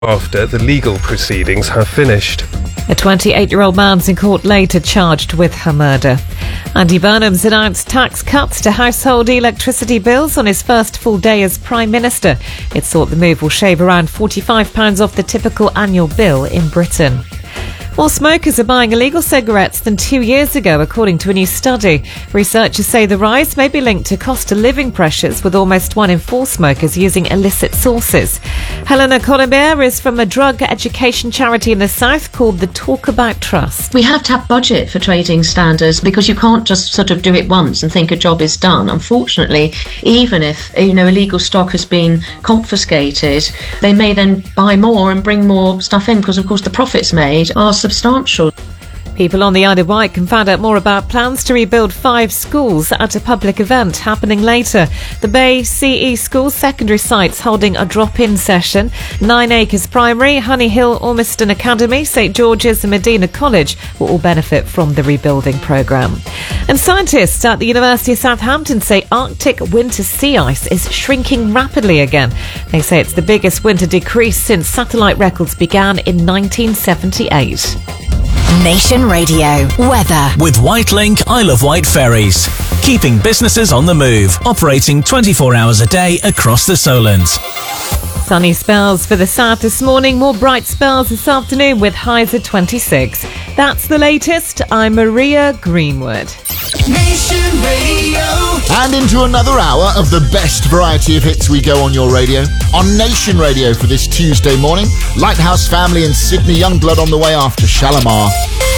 after the legal proceedings have finished. A 28-year-old man's in court later charged with her murder. Andy Burnham's announced tax cuts to household electricity bills on his first full day as Prime Minister. It's thought the move will shave around £45 off the typical annual bill in Britain. More smokers are buying illegal cigarettes than 2 years ago, according to a new study. Researchers say the rise may be linked to cost of living pressures, with almost 1 in 4 smokers using illicit sources. Helena Colombier is from a drug education charity in the south called the Talk About Trust. We have to have budget for trading standards because you can't just sort of do it once and think a job is done. Unfortunately, even if illegal stock has been confiscated, they may then buy more and bring more stuff in because, of course, the profits made are substantial. People on the Isle of Wight can find out more about plans to rebuild 5 schools at a public event happening later. The Bay CE School secondary site's holding a drop-in session. 9 Acres Primary, Honey Hill, Ormiston Academy, St George's and Medina College will all benefit from the rebuilding programme. And scientists at the University of Southampton say Arctic winter sea ice is shrinking rapidly again. They say it's the biggest winter decrease since satellite records began in 1978. Nation Radio weather with Whitelink Isle of Wight ferries, keeping businesses on the move, operating 24 hours a day across the Solent. Sunny spells for the south this morning, more bright spells this afternoon with highs at 26. That's the latest. I'm Maria Greenwood. Nation Radio. And into another hour of the best variety of hits we go on your radio. On Nation Radio for this Tuesday morning, Lighthouse Family and Sydney Youngblood on the way after Shalimar.